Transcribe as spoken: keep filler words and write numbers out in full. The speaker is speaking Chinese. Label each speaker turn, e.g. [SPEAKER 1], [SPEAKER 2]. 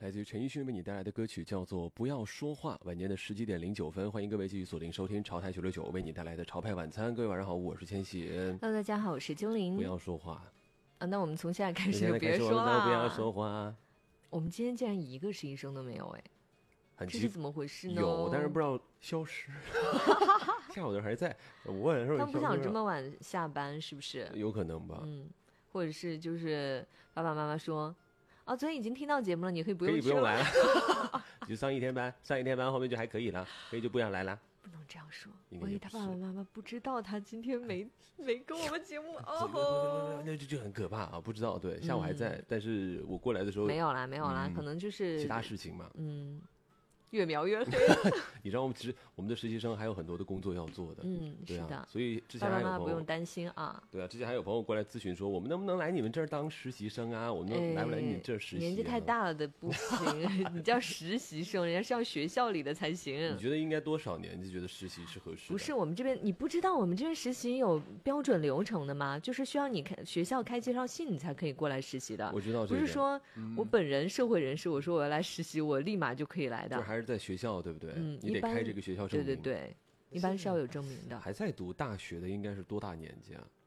[SPEAKER 1] 来自于陈奕迅为你带来的歌曲叫做《不要说话》，晚间的十几点零九分，欢迎各位继续锁定收听潮台九六九为你带来的潮派晚餐。各位晚上好，我是千玺。
[SPEAKER 2] Hello， 大家好，我是精灵。
[SPEAKER 1] 不要说话
[SPEAKER 2] 啊，那我们从现在开始就别
[SPEAKER 1] 说
[SPEAKER 2] 了，
[SPEAKER 1] 不要说话。
[SPEAKER 2] 我们今天竟然一个实习生都没有，哎，
[SPEAKER 1] 很
[SPEAKER 2] 这是怎么回事呢？
[SPEAKER 1] 有，但是不知道消失。下午的还在，我问的时候
[SPEAKER 2] 他们不想这么晚下班，是不是？
[SPEAKER 1] 有可能吧。
[SPEAKER 2] 嗯，或者是就是爸爸妈妈说。啊，昨天已经听到节目了，你可以不用
[SPEAKER 1] 可以不用来了，就上一天班，上一天班后面就还可以了，可以就不想来了。
[SPEAKER 2] 不能这样说，万一他爸爸妈妈不知道他今天没没跟我们节目哦，
[SPEAKER 1] 那就就很可怕啊！不知道，对，下午还在，嗯、但是我过来的时候
[SPEAKER 2] 没有啦，没有啦，嗯、可能就是
[SPEAKER 1] 其他事情嘛，
[SPEAKER 2] 嗯。越描越黑。
[SPEAKER 1] 你知道我们其实我们的实习生还有很多的工作要做的，
[SPEAKER 2] 嗯，
[SPEAKER 1] 对啊、
[SPEAKER 2] 是的。
[SPEAKER 1] 所以之前还有朋友
[SPEAKER 2] 爸爸妈妈不用担心啊。
[SPEAKER 1] 对啊，之前还有朋友过来咨询说，我们能不能来你们这儿当实习生啊？我们能来不来你这儿实习、啊
[SPEAKER 2] 哎？年纪太大了的不行，你叫实习生，人家是要学校里的才行。
[SPEAKER 1] 你觉得应该多少年？你觉得实习是合适的？
[SPEAKER 2] 不是我们这边，你不知道我们这边实习有标准流程的吗？就是需要你开学校开介绍信，你才可以过来实习的。
[SPEAKER 1] 我知道这个，
[SPEAKER 2] 不是说、嗯、我本人社会人士，我说我要来实习，我立马就可以来的。
[SPEAKER 1] 就还是在学校，对不对？对，
[SPEAKER 2] 嗯，
[SPEAKER 1] 你得开这个学校证明。
[SPEAKER 2] 对对对，一般是要有证明的。
[SPEAKER 1] 还在读大学的应该是多大年纪啊？